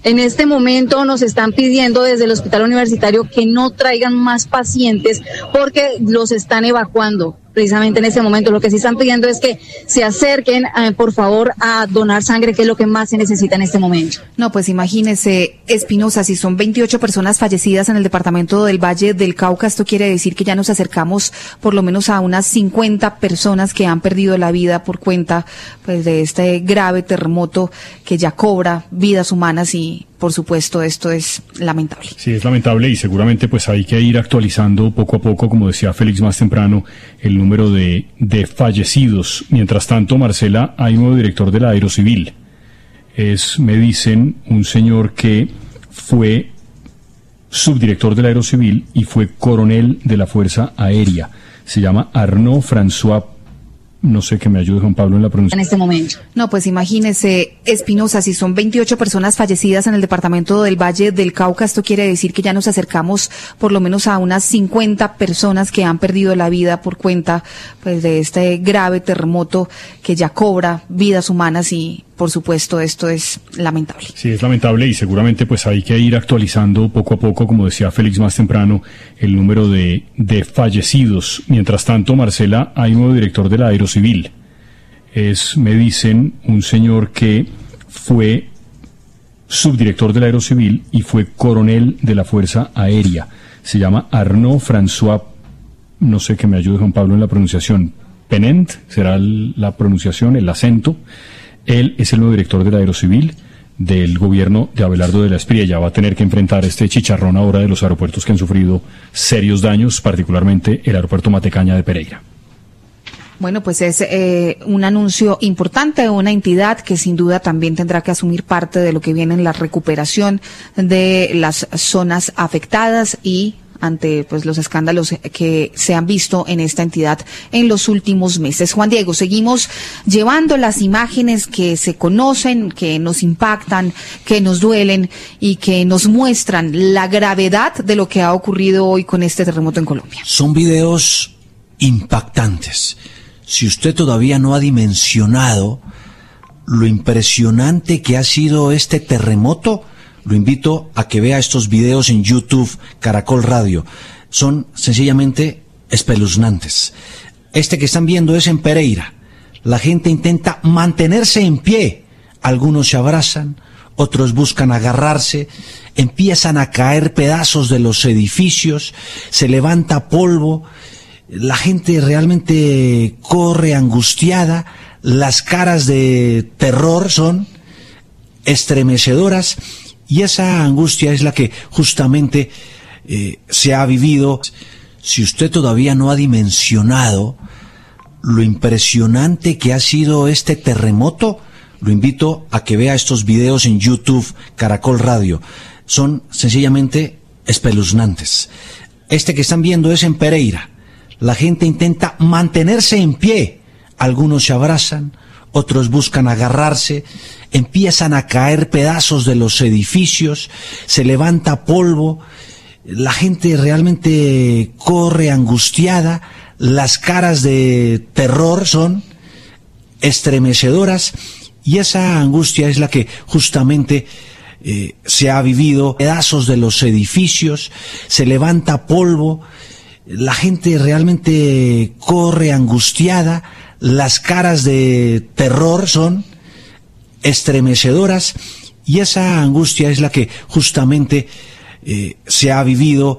En este momento nos están pidiendo desde el hospital universitario que no traigan más pacientes porque los están evacuando. Precisamente en ese momento lo que sí están pidiendo es que se acerquen, por favor, a donar sangre, que es lo que más se necesita en este momento. No, pues imagínese, Espinosa, si son 28 personas fallecidas en el departamento del Valle del Cauca, esto quiere decir que ya nos acercamos por lo menos a unas 50 personas que han perdido la vida por cuenta pues de este grave terremoto que ya cobra vidas humanas y por supuesto esto es lamentable. Sí, es lamentable y seguramente pues hay que ir actualizando poco a poco, como decía Félix más temprano, el número de fallecidos. Mientras tanto, Marcela, hay un nuevo director de la Aerocivil. Me dicen, un señor que fue subdirector de la Aerocivil y fue coronel de la Fuerza Aérea. Se llama Arnaud François. No sé, que me ayude Juan Pablo en la pronunciación. En este momento. No, pues imagínese, Espinosa, si son 28 personas fallecidas en el departamento del Valle del Cauca, esto quiere decir que ya nos acercamos por lo menos a unas 50 personas que han perdido la vida por cuenta pues de este grave terremoto que ya cobra vidas humanas y por supuesto esto es lamentable. Sí, es lamentable y seguramente pues hay que ir actualizando poco a poco, como decía Félix más temprano, el número de fallecidos. Mientras tanto, Marcela, hay un nuevo director de la Aerocivil. Me dicen, un señor que fue subdirector de la Aerocivil y fue coronel de la Fuerza Aérea. Se llama Arnaud François, no sé, que me ayude Juan Pablo en la pronunciación. Penent, será la pronunciación, el acento. Él es el nuevo director de la Aerocivil del gobierno de Abelardo de la Espriella. Va a tener que enfrentar este chicharrón ahora de los aeropuertos que han sufrido serios daños, particularmente el aeropuerto Matecaña de Pereira. Bueno, pues es un anuncio importante de una entidad que sin duda también tendrá que asumir parte de lo que viene en la recuperación de las zonas afectadas y ante pues los escándalos que se han visto en esta entidad en los últimos meses. Juan Diego, seguimos llevando las imágenes que se conocen, que nos impactan, que nos duelen y que nos muestran la gravedad de lo que ha ocurrido hoy con este terremoto en Colombia. Son videos impactantes. Si usted todavía no ha dimensionado lo impresionante que ha sido este terremoto, lo invito a que vea estos videos en YouTube, Caracol Radio. Son sencillamente espeluznantes. Este que están viendo es en Pereira. La gente intenta mantenerse en pie. Algunos se abrazan, otros buscan agarrarse, empiezan a caer pedazos de los edificios, se levanta polvo. La gente realmente corre angustiada, las caras de terror son estremecedoras y esa angustia es la que justamente se ha vivido. Si usted todavía no ha dimensionado lo impresionante que ha sido este terremoto, lo invito a que vea estos videos en YouTube, Caracol Radio. Son sencillamente espeluznantes. Este que están viendo es en Pereira. La gente intenta mantenerse en pie. Algunos se abrazan, otros buscan agarrarse, empiezan a caer pedazos de los edificios, se levanta polvo, la gente realmente corre angustiada, las caras de terror son estremecedoras y esa angustia es la que justamente se ha vivido. Pedazos de los edificios, se levanta polvo, la gente realmente corre angustiada, las caras de terror son estremecedoras y esa angustia es la que justamente se ha vivido